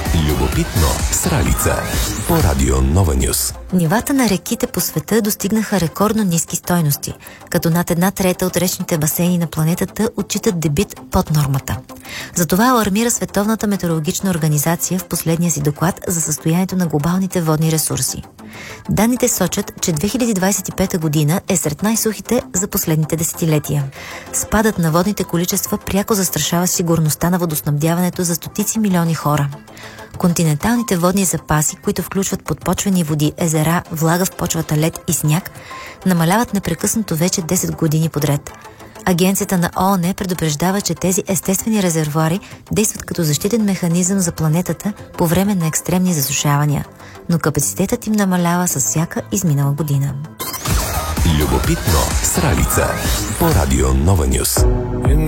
Любопитно с Ралица по Радио Нова Нюс. Нивата на реките по света достигнаха рекордно ниски стойности, като над 1/3 от речните басейни на планетата отчитат дебит под нормата. Затова алармира Световната метеорологична организация в последния си доклад за състоянието на глобалните водни ресурси. Данните сочат, че 2025 година е сред най-сухите за последните десетилетия. Спадът на водните количества пряко застрашава сигурността на водоснабдяването за стотици милиони хора. Континенталните водни запаси, които включват подпочвени води, езера, влага в почвата, лед и сняг, намаляват непрекъснато вече 10 години подред. Агенцията на ООН предупреждава, че тези естествени резервоари действат като защитен механизъм за планетата по време на екстремни засушавания, но капацитетът им намалява с всяка изминала година. Любопитно с Ралица по Радио Нова Нюс.